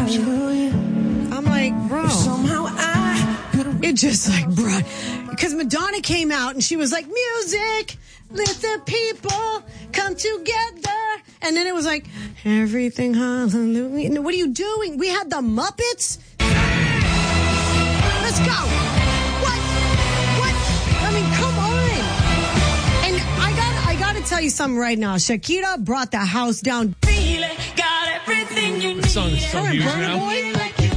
I'm like, bro. It just like, bro. Because Madonna came out and she was like, music, let the people come together. And then it was like, everything, hallelujah. What are you doing? We had the Muppets. Let's go. What? I mean, come on. And I got to tell you something right now. Shakira brought the house down. Feel it, got everything you need. The song is so huge now. Woo,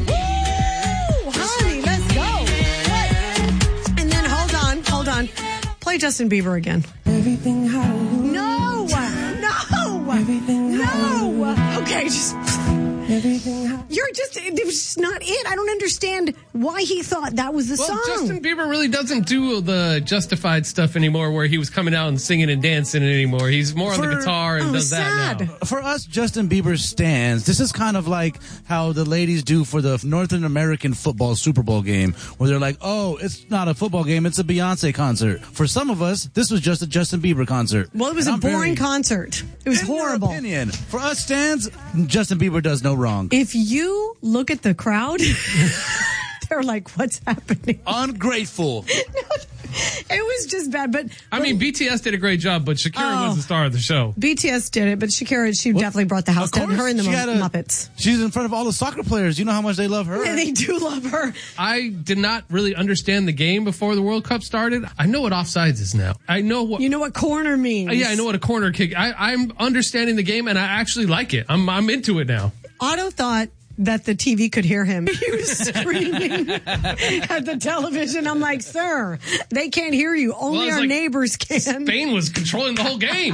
honey, let's go. What? And then hold on. Play Justin Bieber again. Everything hallelujah. No. Everything No. Okay, just... Everything it was just not it. I don't understand why he thought that was the song. Justin Bieber really doesn't do the Justified stuff anymore where he was coming out and singing and dancing anymore. He's more on the guitar and does that now. For us Justin Bieber stans, this is kind of like how the ladies do for the Northern American football Super Bowl game, where they're like, oh, it's not a football game, it's a Beyonce concert. For some of us, this was just a Justin Bieber concert. Well, it was a boring concert. It was horrible. In your opinion, for us stans, Justin Bieber does no wrong. If you look at the crowd, they're like, what's happening? Ungrateful. It was just bad, but... I mean, BTS did a great job, but Shakira was the star of the show. BTS did it, but Shakira, she definitely brought the house down. Her and the Muppets. She's in front of all the soccer players. You know how much they love her. Yeah, they do love her. I did not really understand the game before the World Cup started. I know what offsides is now. I know what... You know what corner means. Yeah, I know what a corner kick... I'm understanding the game, and I actually like it. I'm into it now. Otto thought that the TV could hear him. He was screaming at the television. I'm like, sir, they can't hear you. Only our neighbors can. Spain was controlling the whole game.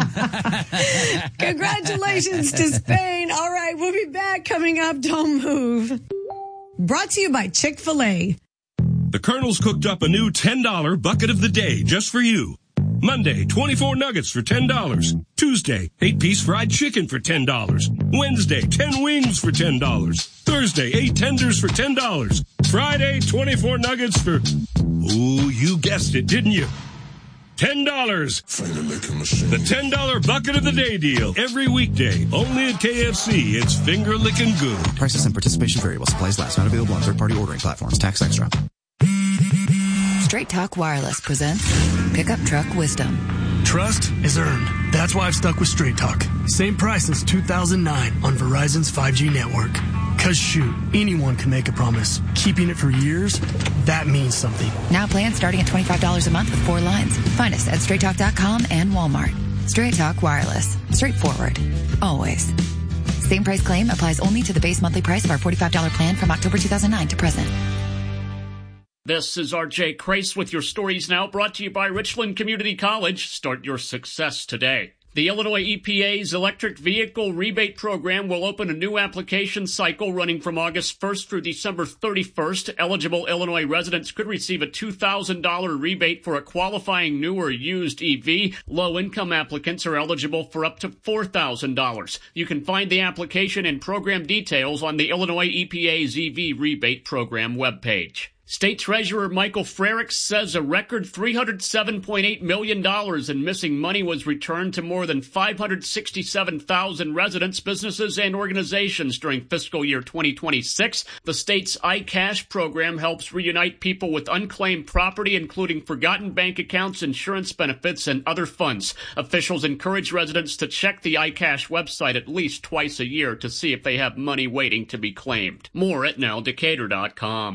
Congratulations to Spain. All right, we'll be back coming up. Don't move. Brought to you by Chick-fil-A. The Colonel's cooked up a new $10 bucket of the day just for you. Monday, 24 nuggets for $10. Tuesday, 8-piece fried chicken for $10. Wednesday, 10 wings for $10. Thursday, 8 tenders for $10. Friday, 24 nuggets for... Ooh, you guessed it, didn't you? $10. Finger licking machine. The $10 bucket of the day deal. Every weekday. Only at KFC. It's finger licking good. Prices and participation vary while supplies last. Not available on third-party ordering platforms. Tax extra. Straight Talk Wireless presents Pickup Truck Wisdom. Trust is earned. That's why I've stuck with Straight Talk. Same price since 2009 on Verizon's 5G network. Cause shoot, anyone can make a promise. Keeping it for years, that means something. Now plans starting at $25 a month with 4 lines. Find us at StraightTalk.com and Walmart. Straight Talk Wireless. Straightforward. Always. Same price claim applies only to the base monthly price of our $45 plan from October 2009 to present. This is R.J. Crace with your stories now, brought to you by Richland Community College. Start your success today. The Illinois EPA's electric vehicle rebate program will open a new application cycle running from August 1st through December 31st. Eligible Illinois residents could receive a $2,000 rebate for a qualifying new or used EV. Low-income applicants are eligible for up to $4,000. You can find the application and program details on the Illinois EPA's EV rebate program webpage. State Treasurer Michael Frerichs says a record $307.8 million in missing money was returned to more than 567,000 residents, businesses, and organizations during fiscal year 2026. The state's iCash program helps reunite people with unclaimed property, including forgotten bank accounts, insurance benefits, and other funds. Officials encourage residents to check the iCash website at least twice a year to see if they have money waiting to be claimed. More at nowdecatur.com.